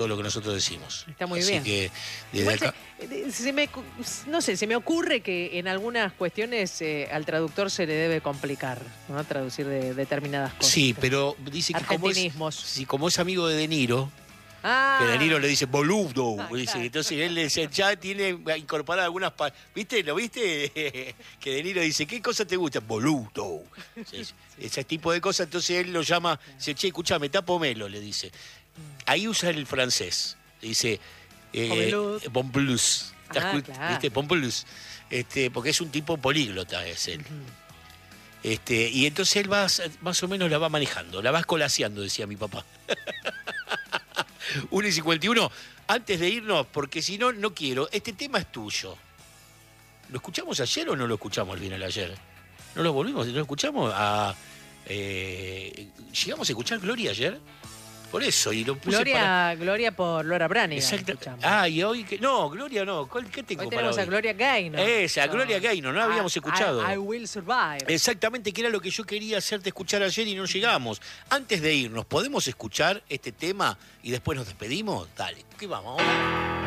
todo lo que nosotros decimos. Está muy Así bien. que desde acá... No sé, se me ocurre que en algunas cuestiones al traductor se le debe complicar, ¿no? Traducir determinadas cosas. Sí, pero dice que Argentinismos. como es amigo de De Niro, que De Niro le dice boludo, dice, claro. entonces él le dice, ya tiene incorporado algunas ¿viste? ¿Lo viste? Que De Niro dice, ¿qué cosa te gusta? Boludo. Sí, sí. Ese tipo de cosas, entonces él lo llama, dice, che, escuchame, tapomelo, le dice. Ahí usa el francés, dice, bon plus. Claro. ¿Viste? Bon plus. Porque es un tipo políglota, es él. Y entonces él va, más o menos la va manejando, la va escolaseando, decía mi papá. 1:51, antes de irnos, porque si no, no quiero. Este tema es tuyo. ¿Lo escuchamos ayer o no lo escuchamos bien al ayer? ¿No lo volvimos? ¿No lo escuchamos? ¿Llegamos a escuchar Gloria ayer? Por eso, y lo puse Gloria por Laura Branigan. Exacto. Escuchamos. Y hoy que... No, Gloria no. ¿Qué tengo Hoy para tenemos hoy? a Gloria Gaynor. Esa, Gloria Gaynor, no la habíamos escuchado. I Will Survive. Exactamente, que era lo que yo quería hacerte escuchar ayer y no llegamos. Antes de irnos, ¿podemos escuchar este tema y después nos despedimos? Dale, ¿qué vamos?